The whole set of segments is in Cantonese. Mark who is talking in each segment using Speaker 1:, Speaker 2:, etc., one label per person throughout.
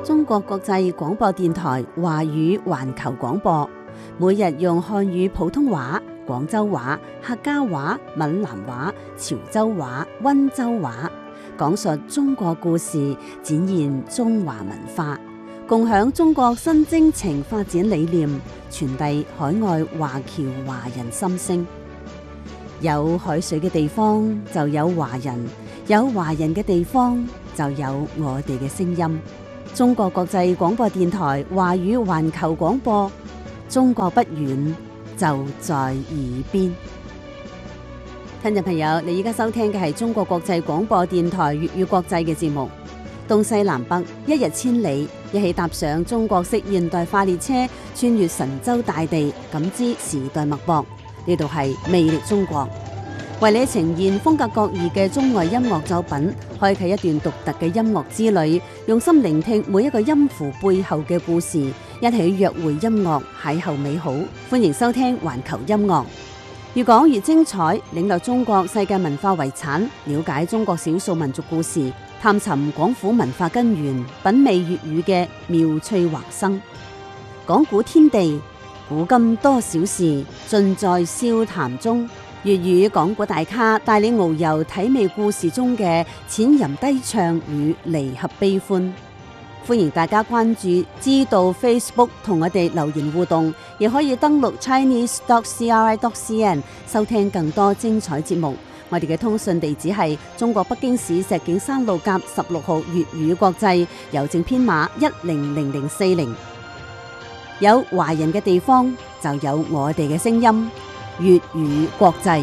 Speaker 1: 中國國際廣播電台華語環球廣播，每日用漢語普通話、廣州話、客家話、閩南話、潮州話、溫州話，講述中國故事，展現中華文化，共享中國新征程發展理念，傳遞海外華僑華人心聲。有海水嘅地方就有華人，有華人嘅地方就有我哋嘅聲音。中國國際廣播電台華語環球廣播，中國不遠，就在耳邊。聽眾朋友，你而家收聽嘅係中國國際廣播電台粵語國際嘅節目。東西南北，一日千里，一起踏上中國式現代化列車，穿越神州大地，感知時代脈搏。呢度係魅力中國，為你呈現風格各異嘅中外音樂作品，開啟一段獨特嘅音樂之旅，用心聆聽每一個音符背後嘅故事，一起約會音樂，邂逅美好。歡迎收聽環球音樂，越講越精彩，領略中國世界文化遺產，了解中國少數民族故事，探尋廣府文化根源，品味粵語嘅妙趣橫生。講古天地，古今多少事，盡在笑談中。粵語講古大咖帶你遨遊體味故事中嘅淺吟低唱與離合悲歡。歡迎大家關注知道 Facebook 同我哋留言互動，亦可以登錄 chinese.cri.cn 收聽更多精彩節目。我哋嘅通訊地址係中國北京市石景山路甲16號粵語國際，郵政編碼100040。有華人嘅地方就有我哋嘅聲音。粵語國際，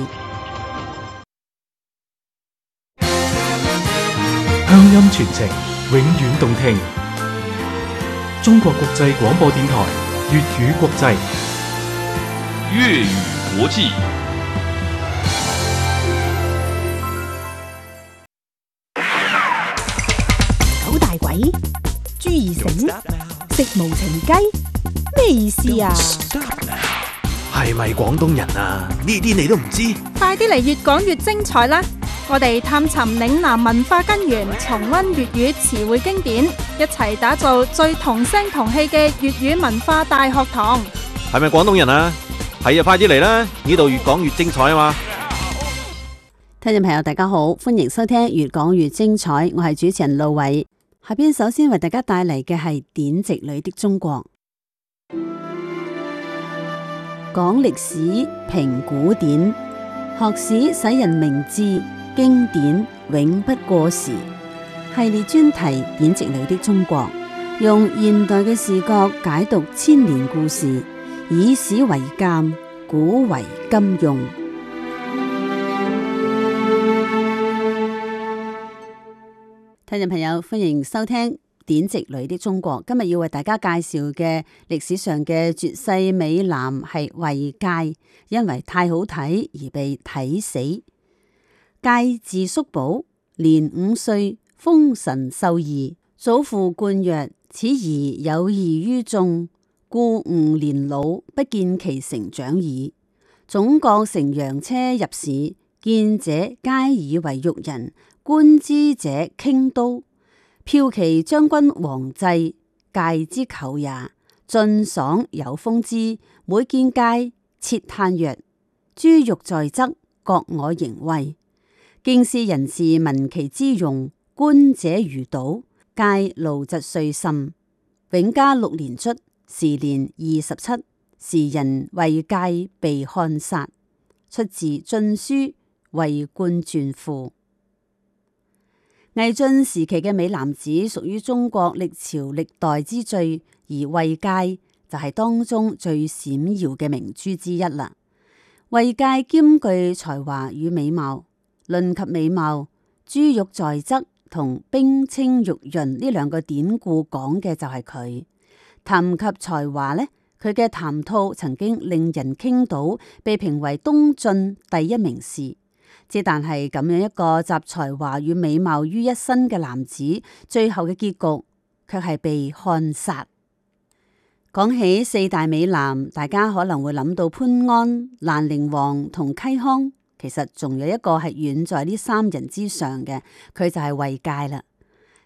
Speaker 2: 鄉音傳情，永遠動聽。中國國際廣播電台粵語國際，
Speaker 3: 粵語國際。
Speaker 4: 九大簋，朱二繩，食無情雞，咩意思啊？
Speaker 5: 係咪廣東人啊？呢啲你都唔知？
Speaker 4: 快啲嚟越講越精彩啦！我哋探尋嶺南文化根源，重溫粵語詞彙經典，一齊打造最同聲同氣嘅粵語文化大學堂。
Speaker 5: 係咪廣東人啊？係啊，快啲嚟啦！呢度越講越精彩啊嘛！
Speaker 1: 聽眾朋友大家好，歡迎收聽越講越精彩，我係主持人路偉。下邊首先為大家帶嚟嘅係典籍裏的中國。講歷史，評古典，學史使人明智，經典永不過時。系列專題典籍裏的中國，用現代嘅視角解讀千年故事，以史為鑑，古為今用。聽眾朋友，歡迎收聽典籍裏的中國。今日要為大家介紹嘅歷史上嘅絕世美男係衛玠，因為太好睇而被睇死。玠字叔寶，年5歲，封神授儀。祖父冠曰：此兒有異於眾，故吾年老，不見其成長矣。總覺乘羊車入市，見者皆以為玉人，觀之者傾都。驃騎將軍王濟，玠之舅也，俊爽有風姿。每見玠，竊嘆曰：珠玉在側，覺我形畏。京師人士聞其姿容，觀者如搗。玠怒疾遂甚。永嘉6年卒，時年27。時人衛玠被漢殺。出自《晉書·衛貫傳賦》。魏晉時期嘅美男子屬於中國歷朝歷代之最，而衛玠就係當中最閃耀嘅明珠之一啦。衛玠兼具才華與美貌，論及美貌，珠玉在側同冰清玉潤呢兩個典故講嘅就係佢。談及才華呢，佢嘅談吐曾經令人傾倒，被評為東晉第一名士。之但係咁樣一個集才華與美貌於一身嘅男子，最後嘅結局卻係被漢殺。講起四大美男，大家可能會諗到潘安、蘭陵王同嵇康，其實仲有一個係遠在呢三人之上嘅，佢就係衛玠啦。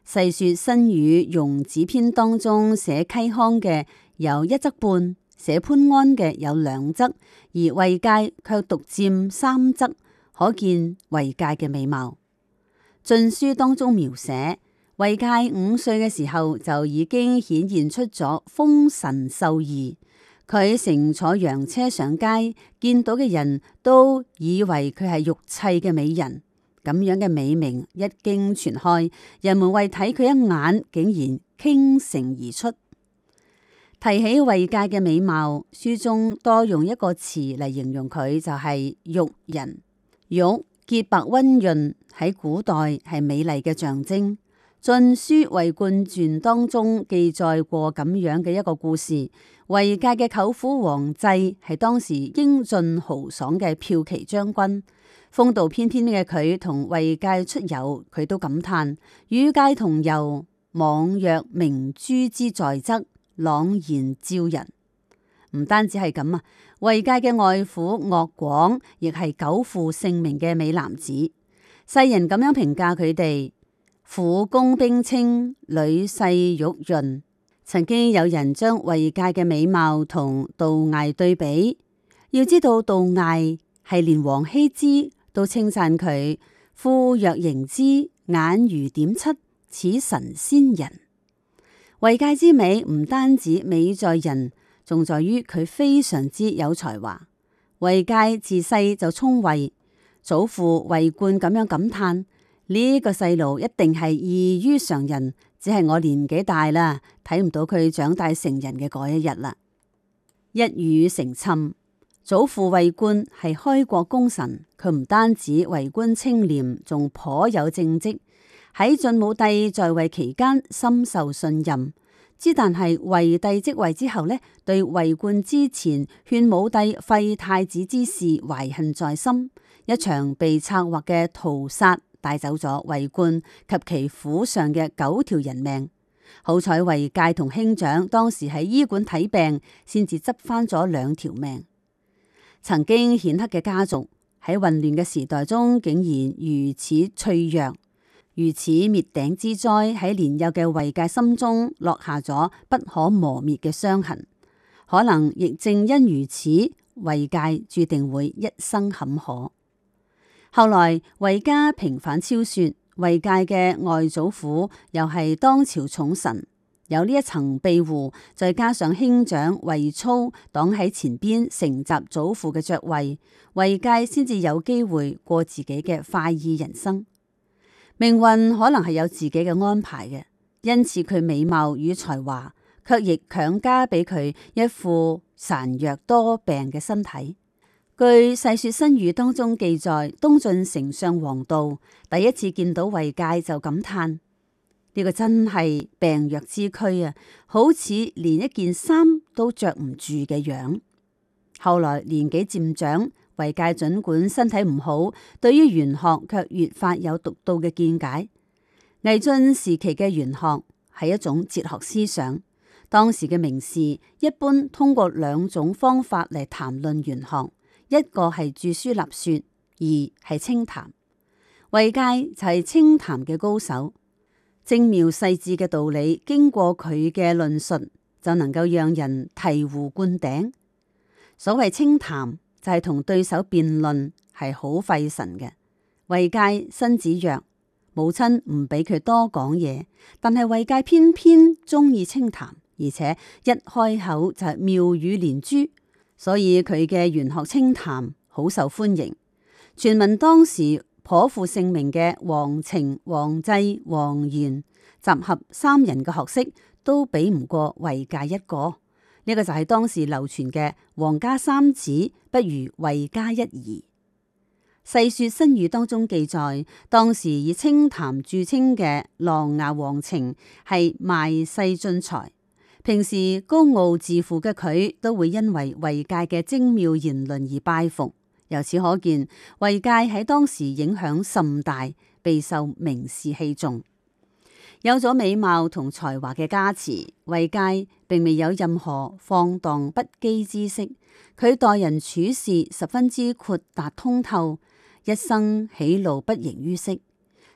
Speaker 1: 細說新語容子篇當中寫溪康嘅有1則半，寫潘安嘅有2則，而衛介卻獨佔3則，可見衛介嘅美貌。晉書當中描寫衛介5歲嘅時候就已經顯現出咗豐神秀儀，佢乘坐羊車上街，見到嘅人都以為佢係玉砌嘅美人。咁樣嘅美名一經傳開，人們為睇佢一眼，竟然傾城而出。提起衛介嘅美貌，書中多用一個詞嚟形容佢，就係玉人。玉潔白溫潤，喺古代係美麗嘅象徵。晉書《衛貫傳》當中記載過咁樣嘅一個故事：衛介嘅舅父王濟係當時英俊豪爽嘅驃騎將軍。風度翩翩嘅佢同衛介出遊，佢都感嘆：與介同遊，妄若明珠之在側，朗然照人。唔單止係咁啊，衛介嘅外父岳廣亦係久負盛名嘅美男子。世人咁樣評價佢哋：撫弓兵清，女細玉潤。曾經有人將衛介嘅美貌同杜艾對比，要知道杜艾係連王羲之都稱讚佢膚若凝脂，眼如點漆，似神仙人。衛介之美唔單止美在人，仲在於佢非常之有才華。衛介自細就聰慧，祖父衛貫咁樣感嘆：呢個細路一定係異於常人，只係我年紀大啦，睇唔到佢長大成人嘅嗰一日啦。一語成讖。祖父衛貫係開國功臣，佢唔單止為官清廉，仲頗有政績。喺晉武帝在位期間，深受信任。之但係衛帝即位之後呢，對衛貫之前勸武帝廢太子之事懷恨在心。一場被策劃嘅屠殺帶走咗衛貫及其府上嘅9條人命。好彩衛介同兄長當時喺醫館睇病，先至執翻咗2條命。曾經顯赫嘅家族喺混亂嘅時代中，竟然如此脆弱，如此滅頂之災喺年幼嘅衛介心中落下咗不可磨滅嘅傷痕。可能亦正因如此，衛介注定會一生坎坷。後來衛家平反超說，衛介嘅外祖父又係當朝寵臣。有呢一層庇護，再加上兄長衛操擋喺前邊承襲祖父嘅爵位，衛介先至有機會過自己嘅快意人生。命運可能係有自己嘅安排嘅，因此佢美貌與才華，卻亦強加俾佢一副孱弱多病嘅身體。據《世說新語》當中記載，東晉丞相王導第一次見到衛介就感嘆：呢個真係病弱之軀啊，好似連一件衫都着唔住嘅樣。後來年紀漸長，衛介盡管身體唔好，對於玄學卻越發有獨到嘅見解。魏晉時期嘅玄學係一種哲學思想，當時嘅名士一般通過2種方法嚟談論玄學，一個係著書立說，二係清談。衛介就係清談嘅高手。精妙細緻嘅道理，經過佢嘅論述，就能夠讓人醍醐灌頂。所謂清談，就係同對手辯論，係好費神嘅。衛介身子弱，母親唔俾佢多講嘢，但係衛介偏偏中意清談，而且一開口就係妙語連珠，所以佢嘅玄學清談好受歡迎。傳聞當時頗負盛名嘅王澄、王濟、王賢，集合3人嘅學識都比唔過衛介一個。呢個就係當時流傳嘅王家3子不如衛家一兒。世說新語當中記載，當時以清談著稱嘅琅琊王澄係賣世進才，平時高傲自負嘅佢都會因為衛介嘅精妙言論而拜服。由此可見，衛介喺當時影響甚大，備受名士器重。有咗美貌同才華嘅加持，衛介並未有任何放蕩不羈之色。佢待人處事十分之豁達通透，一生喜怒不形於色。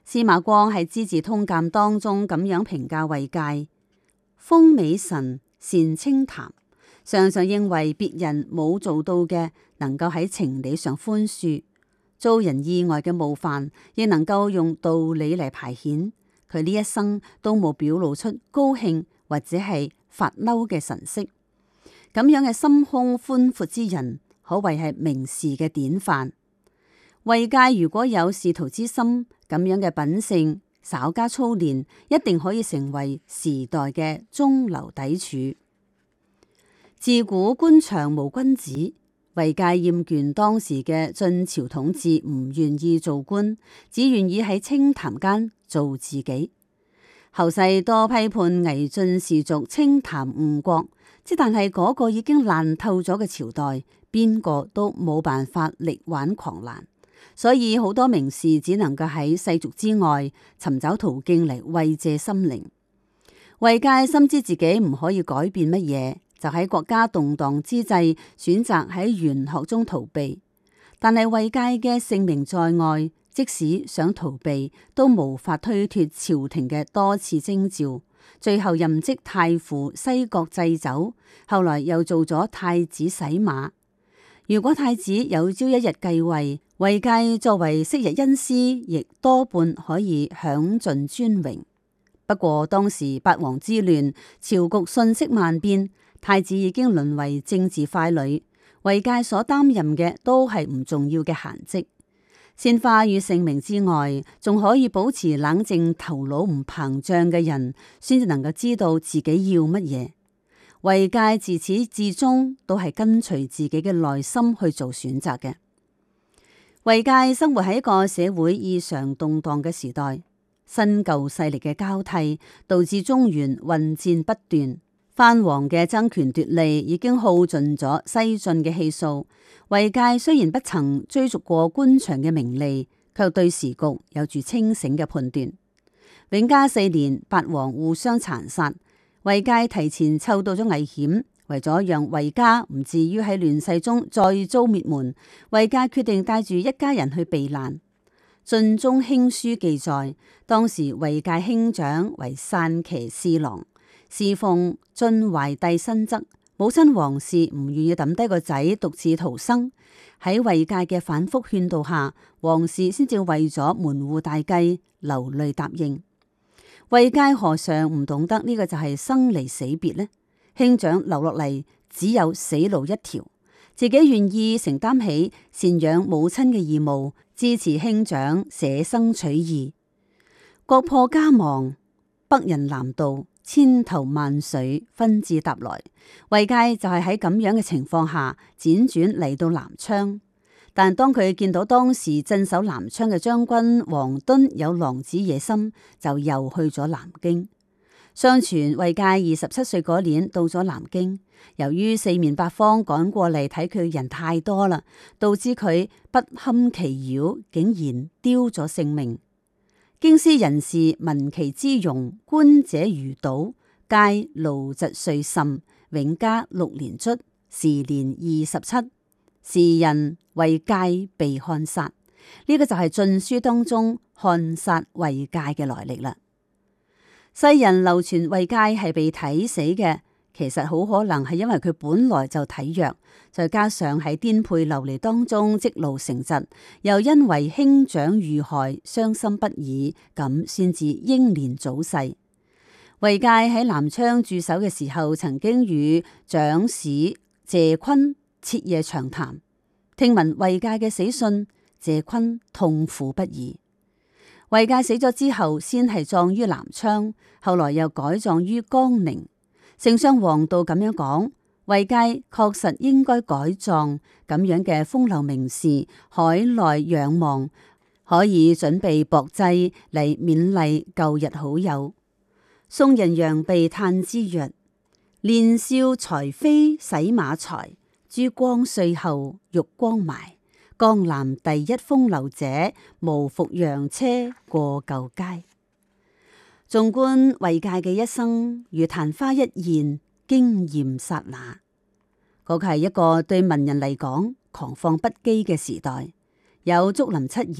Speaker 1: 司馬光喺《資治通鑑》當中咁樣評價衛玠：豐美神，善清談，常常認為別人冇做到嘅，能夠喺情理上寬恕；遭人意外嘅冒犯，亦能夠用道理嚟排遣。佢呢一生都冇表露出高興或者係發嬲嘅神色。咁樣嘅心胸寬闊之人，可謂係名士嘅典範。衛玠如果有仕途之心，咁樣嘅品性，稍加操練，一定可以成為時代嘅中流砥柱。自古官場無君子，衛玠厭倦當時嘅晉朝統治，唔願意做官，只願意喺清談間做自己。後世多批判魏晉士族清談誤國，但係嗰個已經爛透咗嘅朝代，邊個都冇辦法力挽狂瀾，所以好多名士只能夠喺世俗之外尋找途徑嚟慰藉心靈。衛玠深知自己唔可以改變乜嘢，就喺國家動盪之際選擇喺玄學中逃避。但係衛玠嘅性命在外，即使想逃避，都無法推脫朝廷嘅多次徵召。最後任職太傅西國祭酒，後來又做咗太子洗馬。如果太子有朝一日繼位，衛玠作為昔日恩師，亦多半可以享盡尊榮。不過當時八王之亂，朝局瞬息萬變，太子已經淪為政治傀儡，衛玠所擔任嘅都係唔重要嘅閒職。鮮花與盛名之外，仲可以保持冷靜、頭腦唔膨脹嘅人，先至能夠知道自己要乜嘢。衛玠自始至終都係跟隨自己嘅內心去做選擇嘅。衛玠生活喺一個社會異常動盪嘅時代，新舊勢力嘅交替，導致中原混戰不斷。藩王嘅爭權奪利已經耗盡咗西晉嘅氣數。衛玠雖然不曾追逐過官場嘅名利，卻對時局有住清醒嘅判斷。永嘉4年，八王互相殘殺，衛玠提前嗅到咗危險，為咗讓衛家唔至於喺亂世中再遭滅門，衛玠決定帶住一家人去避難。晉中興書記載，當時衛玠兄長為散騎侍郎，侍奉晉懷帝新側，母親王氏唔願意抌低個仔獨自逃生。喺衛玠嘅反覆勸導下，王氏先至為咗門戶大計流淚答應。衛玠何嘗唔懂得呢個就係生離死別呢？兄長留落嚟只有死路一條，自己願意承擔起贍養母親嘅義務，支持兄長捨生取義。國破家亡，北人南渡，千頭萬緒紛至沓來，衛玠就係喺咁樣嘅情況下輾轉嚟到南昌。但當佢見到當時鎮守南昌嘅將軍王敦有狼子野心，就又去咗南京。相傳衛玠27歲嗰年到咗南京，由於四面八方趕過嚟睇佢嘅人太多啦，導致佢不堪其擾，竟然丟咗性命。京師人士聞其之容，觀者如搗，皆怒疾遂甚。永嘉6年卒，時年27。時人衛玠被漢殺，呢個就係晉書當中漢殺衛玠嘅來歷啦。世人流傳衛玠係被睇死嘅，其實好可能係因為佢本來就體弱，再加上喺顛沛流離當中積勞成疾，又因為兄長遇害傷心不已，咁先至英年早逝。衛玠喺南昌駐守嘅時候，曾經與長史謝坤徹夜長談，聽聞衛玠嘅死訊，謝坤痛苦不已。衛玠死咗之後，先係葬於南昌，後來又改葬於江寧。丞相王導咁樣講，衛玠確實應該改葬，咁樣嘅風流名士，海內仰望，可以準備薄祭嚟勉勵舊日好友。宋人楊泌嘆之曰：年少才非洗馬才，珠光歲後玉光埋。江南第一風流者，無復洋車過舊街。縱觀衛玠嘅一生，如曇花一現，驚艷剎那。嗰個係一個對文人嚟講狂放不羈嘅時代。有竹林七賢，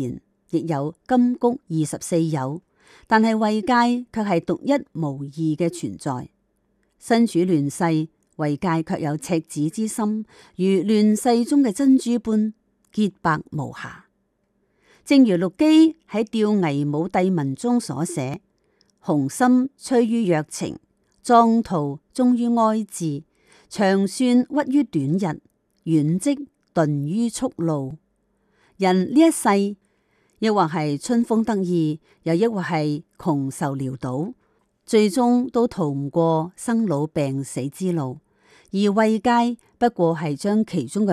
Speaker 1: 亦有金谷24友，但係慧階卻係獨一無二嘅存在。身處亂世，慧階卻有赤子之心，如亂世中嘅珍珠般潔白無瑕。正如陸機喺《弔危武帝文》中所寫：雄心趨於弱情，壯圖終於哀志，長算屈於短日，遠迹頓於速路。人呢一世，亦或係春風得意，又抑或係窮愁潦倒，最終都逃唔過生老病死之路。而慧階不過係將其中嘅